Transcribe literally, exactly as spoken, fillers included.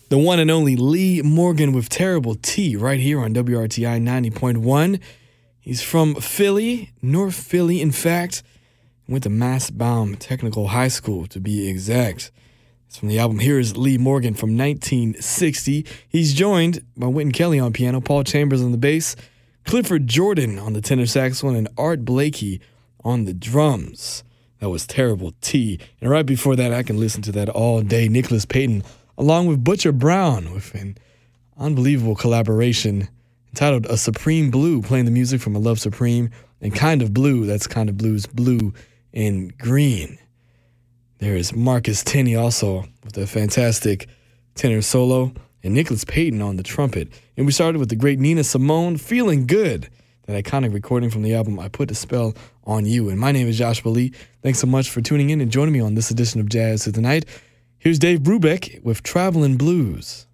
The one and only Lee Morgan with Terrible T right here on W R T I ninety point one. He's from Philly, North Philly, in fact. Went to Mastbaum Technical High School, to be exact. It's from the album Here's Lee Morgan from nineteen sixty. He's joined by Wynton Kelly on piano, Paul Chambers on the bass, Clifford Jordan on the tenor saxophone, and Art Blakey on the drums. That was Terrible T. And right before that, I can listen to that all day. Nicholas Payton, along with Butcher Brown, with an unbelievable collaboration entitled A Supreme Blue, playing the music from A Love Supreme, and Kind of Blue, that's Kind of Blues, blue and green. There is Marcus Tenney also with a fantastic tenor solo, and Nicholas Payton on the trumpet. And we started with the great Nina Simone, Feeling Good, that iconic recording from the album I Put a Spell on You. And my name is Joshua Lee. Thanks so much for tuning in and joining me on this edition of Jazz of the Night. Here's Dave Brubeck with Travelin' Blues.